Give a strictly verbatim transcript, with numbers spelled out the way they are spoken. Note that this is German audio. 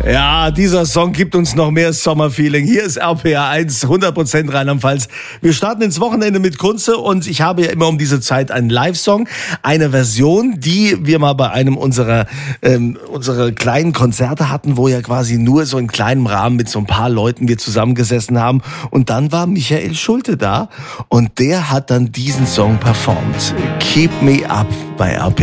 Ja, dieser Song gibt uns noch mehr Sommerfeeling. Hier ist R P R eins, hundert Prozent Rheinland-Pfalz. Wir starten ins Wochenende mit Kunze und ich habe ja immer um diese Zeit einen Live-Song, eine Version, die wir mal bei einem unserer ähm, unsere kleinen Konzerte hatten, wo ja quasi nur so in kleinem Rahmen mit so ein paar Leuten wir zusammengesessen haben. Und dann war Michael Schulte da und der hat dann diesen Song performt. Keep Me Up bei R P R.